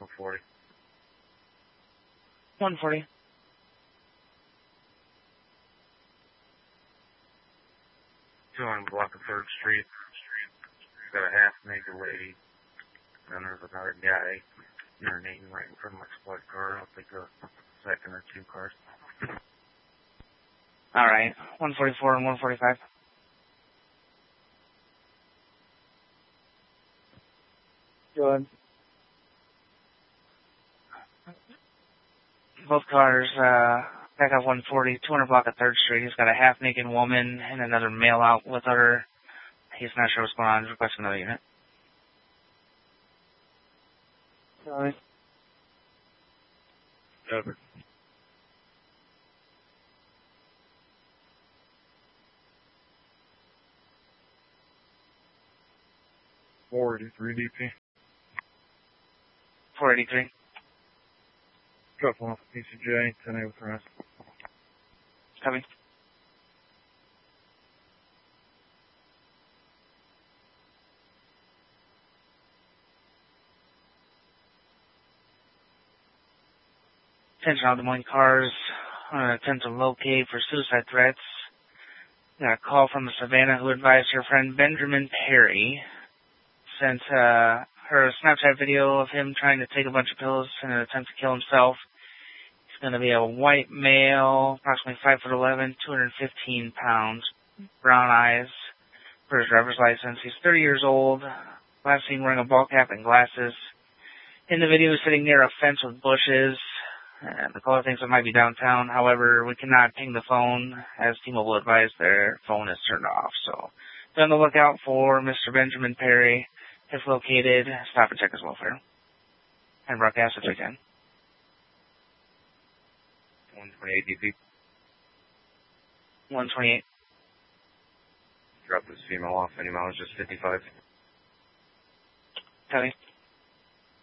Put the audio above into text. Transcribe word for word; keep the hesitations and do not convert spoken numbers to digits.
one forty. one forty. two hundred block of third Street. Got a half-naked lady. And then there's another guy urinating right in front of my squad car. I'll take a second or two cars. All right. one forty-four and one forty-five. Go ahead. Both cars, uh, back up one forty, two hundred block of third Street. He's got a half-naked woman and another male out with her. He's not sure what's going on. He's requesting another unit. Sorry. Over. four eighty-three D P. four eighty-three. Drop off P C J, ten A with rest. Copy. Attention all Des Moines cars. I'm going to attempt to locate for suicide threats. Got a call from the Savannah who advised her friend Benjamin Perry. Sent uh, her a Snapchat video of him trying to take a bunch of pills in an attempt to kill himself. He's going to be a white male, approximately five foot eleven, two hundred fifteen pounds, brown eyes, for his driver's license. He's thirty years old, last seen wearing a ball cap and glasses. In the video, he's sitting near a fence with bushes. And the caller thinks it might be downtown. However, we cannot ping the phone, as T-Mobile advised their phone is turned off. So, be on the lookout for Mister Benjamin Perry. If located, stop and check his welfare. And broadcast if we can. one twenty-eight D P. one twenty-eight. Drop this female off. Any mileage, just fifty-five. Copy.